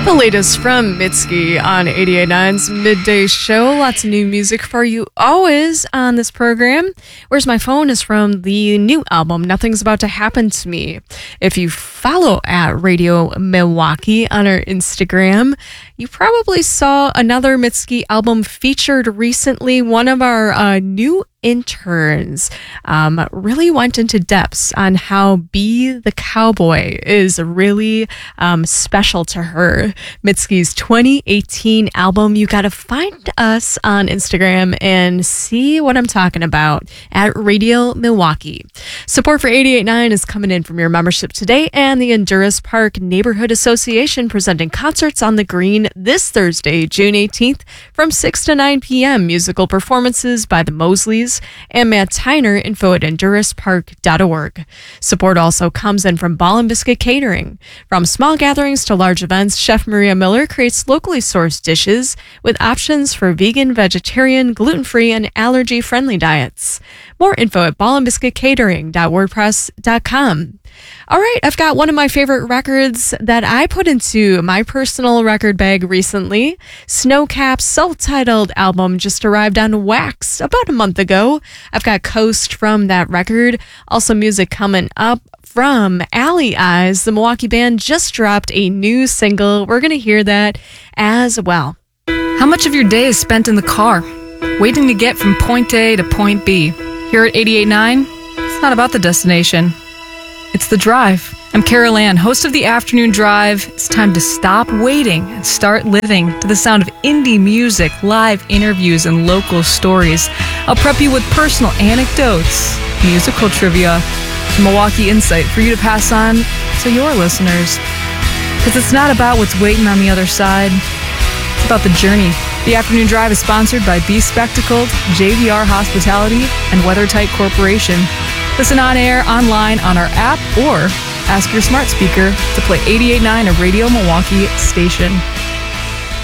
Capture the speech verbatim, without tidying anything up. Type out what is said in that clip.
The latest from Mitski on eighty-eight point nine's Midday Show. Lots of new music for you always on this program. Where's My Phone is from the new album, Nothing's About to Happen to Me. If you follow at Radio Milwaukee on our Instagram, you probably saw another Mitski album featured recently. One of our uh, new interns um, really went into depths on how Be the Cowboy is really um, special to her. Mitski's twenty eighteen album. You got to find us on Instagram and see what I'm talking about at Radio Milwaukee. Support for eighty-eight point nine is coming in from your membership today, and the Honduras Park Neighborhood Association presenting concerts on the Green this Thursday, June eighteenth from six to nine p.m. Musical performances by the Mosleys and Matt Tyner. Info at honduras park dot org. Support also comes in from Ball and Biscuit Catering. From small gatherings to large events, Chef Maria Miller creates locally sourced dishes with options for vegan, vegetarian, gluten-free, and allergy-friendly diets. More info at ball and biscuit catering dot wordpress dot com. All right, I've got one of my favorite records that I put into my personal record bag recently. Snowcap's self-titled album just arrived on Wax about a month ago. I've got Coast from that record. Also music coming up from Alley Eyes. The Milwaukee band just dropped a new single. We're going to hear that as well. How much of your day is spent in the car, waiting to get from point A to point B? Here at eighty-eight point nine, it's not about the destination. It's the drive. I'm Carol Ann, host of the Afternoon Drive. It's time to stop waiting and start living to the sound of indie music, live interviews, and local stories. I'll prep you with personal anecdotes, musical trivia, Milwaukee insight for you to pass on to your listeners. Because it's not about what's waiting on the other side. It's about the journey. The Afternoon Drive is sponsored by Be Spectacled, J V R Hospitality, and WeatherTight Corporation. Listen on air, online, on our app, or ask your smart speaker to play eighty-eight point nine, a Radio Milwaukee station.